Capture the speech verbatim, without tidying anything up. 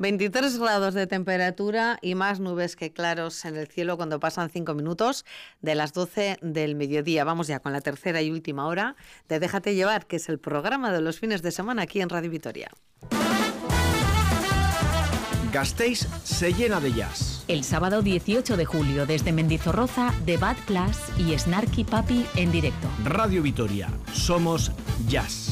veintitrés grados de temperatura y más nubes que claros en el cielo cuando pasan cinco minutos de las doce del mediodía. Vamos ya con la tercera y última hora de Déjate Llevar, que es el programa de los fines de semana aquí en Radio Vitoria. Gasteiz se llena de jazz. El sábado dieciocho de julio desde Mendizorroza, The Bad Class y Snarky Papi en directo. Radio Vitoria, somos jazz.